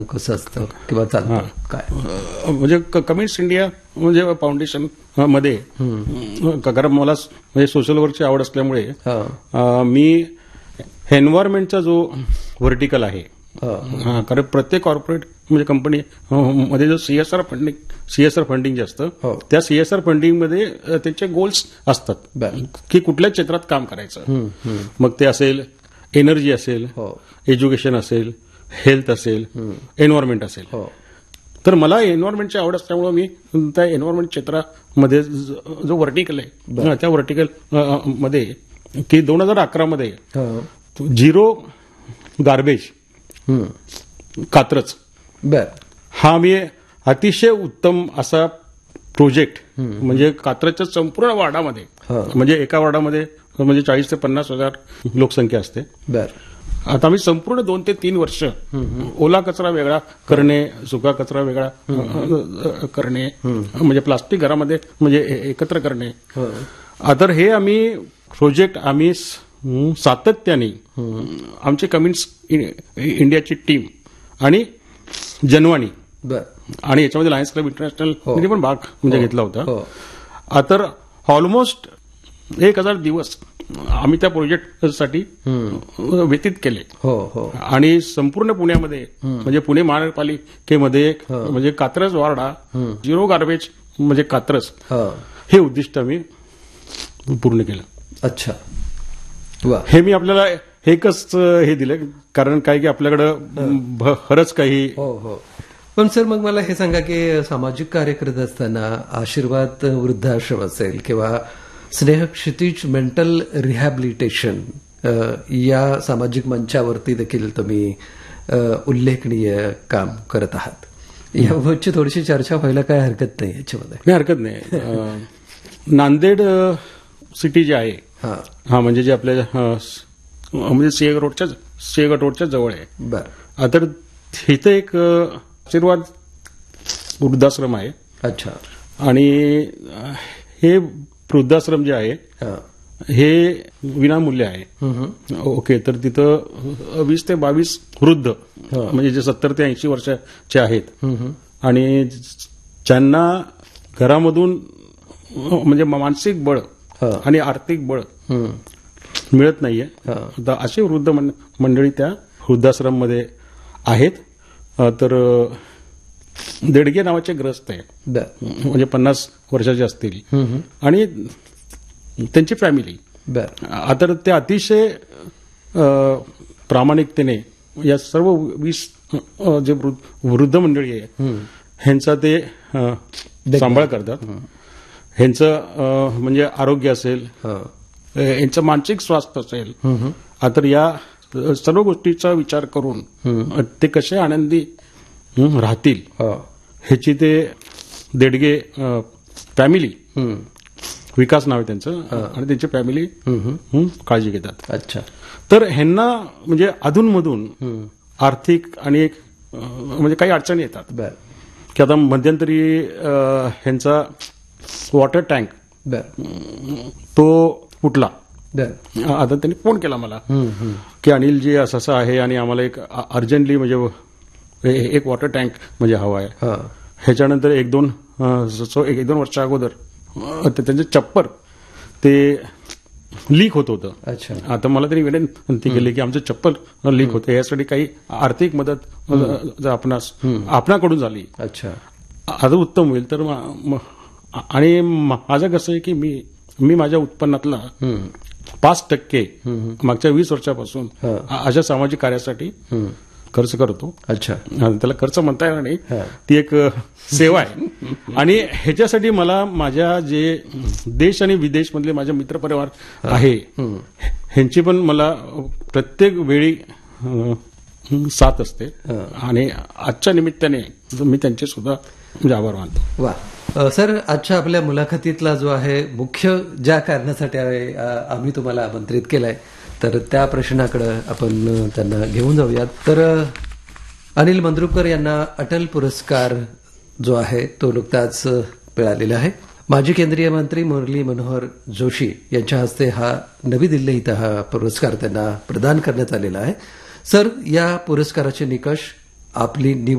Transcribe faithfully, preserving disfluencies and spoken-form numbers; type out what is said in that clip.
कसं असतं किंवा चालतं काय? अ, म्हणजे कमिट्स इंडिया म्हणजे फाउंडेशन मध्ये कारण मला म्हणजे सोशल वर्कची आवड असल्यामुळे अ, मी एन्व्हायरमेंटचा जो व्हर्टिकल आहे हा, कारण प्रत्येक कॉर्पोरेट म्हणजे कंपनी मध्ये जो सीएसआर फंडिंग सीएसआर फंडिंग जे असतं त्या सीएसआर फंडिंग मध्ये त्यांचे गोल्स असतात की कुठल्या क्षेत्रात काम करायचं. मग ते असेल एनर्जी असेल, एज्युकेशन असेल, हेल्थ असेल, एन्व्हायरमेंट असेल. तर मला एन्व्हायरमेंटची आवड असल्यामुळे मी त्या एन्व्हायरमेंट क्षेत्रामध्ये जो व्हर्टिकल आहे त्या व्हर्टिकल मध्ये की दोन हजार अकरा मध्ये झिरो गार्बेज कात्रज बर हा मी अतिशय उत्तम असा प्रोजेक्ट म्हणजे कात्रजच्या संपूर्ण वार्डामध्ये म्हणजे एका वार्डामध्ये म्हणजे चाळीस ते पन्नास हजार लोकसंख्या असते. बर आता आम्ही संपूर्ण दोन ते तीन वर्ष ओला कचरा वेगळा करणे, सुका कचरा वेगळा करणे, म्हणजे प्लास्टिक घरामध्ये म्हणजे एकत्र करणे. आता हे आम्ही प्रोजेक्ट आम्ही सातत्याने आमची कमिट्स इंडियाची टीम आणि जनवाणी आणि याच्यामध्ये लायन्स क्लब इंटरनॅशनल पण भाग म्हणजे घेतला होता. तर ऑलमोस्ट एक हजार दिवस आम्ही त्या प्रोजेक्टसाठी व्यतीत केले. हो हो आणि संपूर्ण पुण्यामध्ये म्हणजे पुणे महानगरपालिकेमध्ये म्हणजे कात्रज वार्डा झिरो गार्बेज म्हणजे कात्रज हे उद्दिष्ट आम्ही पूर्ण केलं. अच्छा, हे मी आपल्याला एकच हे दिलं कारण काय की आपल्याकडं खरंच काही. हो हो पण सर मग मला हे सांगा की सामाजिक कार्य करत असताना आशीर्वाद वृद्धाश्रम असेल किंवा स्नेह क्षितिज मेंटल रिहॅबिलिटेशन या सामाजिक मंचावरती देखील तुम्ही उल्लेखनीय काम करत आहात. याबाबतची थोडीशी चर्चा व्हायला काय हरकत नाही याच्यामध्ये? नाही हरकत नाही. नांदेड सिटी जे आहे हा म्हणजे जे आपल्या म्हणजे सिंहगड रोडच्या सिंहगड रोडच्या जवळ आहे. बर तर इथं एक आशीर्वाद वृद्धाश्रम आहे. अच्छा. आणि हे वृद्धाश्रम जे आहे हे विनामूल्य आहे. ओके. तर तिथं वीस ते बावीस वृद्ध म्हणजे जे सत्तर ते ऐंशी वर्षाचे आहेत आणि ज्यांना घरामधून म्हणजे मानसिक बळ आणि आर्थिक बळ मिळत नाहीये तर अशी वृद्ध मंडळी त्या वृद्धाश्रम मध्ये आहेत. तर देडगे नावाचे ग्रस्त आहे म्हणजे पन्नास वर्षाचे असतील आणि त्यांची फॅमिली. आता ते अतिशय प्रामाणिकतेने या सर्व वीस जे वृद्ध मंडळी आहे ह्यांचा ते सांभाळ करतात. ह्यांचं म्हणजे आरोग्य असेल, यांचं मानसिक स्वास्थ्य असेल, आता या सर्व गोष्टीचा विचार करून ते कसे आनंदी राहतील ह्याची ते देडगे फॅमिली विकास नाव आहे त्यांचं आणि त्यांची फॅमिली काळजी घेतात. अच्छा. तर ह्यांना म्हणजे अधूनमधून आर्थिक आणि म्हणजे काही अडचणी येतात की आता मध्यंतरी ह्यांचा वॉटर टँक तो फुटला. आता त्यांनी फोन केला मला की अनिलजी असं असं आहे आणि आम्हाला एक अर्जंटली म्हणजे एक वॉटर टँक म्हणजे हवा आहे. ह्याच्यानंतर एक दोन एक दोन वर्षा अगोदर त्यांचे चप्पर ते लीक होत होतं. अच्छा. आता मला तरी विनंती केली की आमचं चप्पल लीक होतं यासाठी काही आर्थिक मदत जर आपणास आपणाकडून झाली अच्छा आता उत्तम होईल. तर आणि माझं कसं आहे की मी मी माझ्या उत्पन्नातला पाच टक्के मागच्या वीस वर्षापासून अशा सामाजिक कार्यासाठी खर्च करतो. अच्छा. त्याला खर्च म्हणता येणार नाही, ती एक सेवा आहे. आणि ह्याच्यासाठी मला माझ्या जे देश आणि विदेश मधले माझे मित्रपरिवार आहे ह्यांची पण मला प्रत्येक वेळी साथ असते आणि आजच्या निमित्ताने मी त्यांचे सुद्धा म्हणजे आभार मानतो. वा सर, आजच्या आपल्या मुलाखतीतला जो आहे मुख्य ज्या कारणासाठी आम्ही तुम्हाला आमंत्रित केलंय तर त्या प्रश्नाकडे आपण त्यांना घेऊन जाऊयात. तर अनिल मंद्रुपकर यांना अटल पुरस्कार जो आहे तो नुकताच मिळालेला आहे. माजी केंद्रीय मंत्री मुरली मनोहर जोशी यांच्या हस्ते हा नवी दिल्ली इथं हा पुरस्कार त्यांना प्रदान करण्यात आलेला आहे. सर, या पुरस्काराचे निकष, आपली निवड